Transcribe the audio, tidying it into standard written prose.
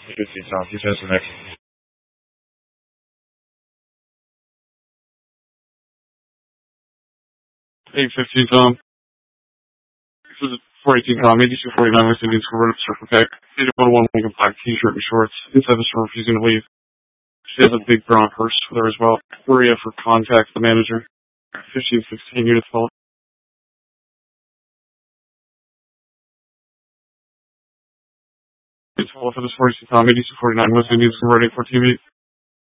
15 Tom, he says the next. Hey, 15 Tom. This is 418 Tom, 8249 West Indians converted surfer pack. 8101 Lincoln Black t-shirt and shorts. Inside the store refusing to leave. She has a big brown purse with her as well. Maria for contact the manager. 1516 units full. It's full for this 42 Tom, 8249 West Indians converting for TV.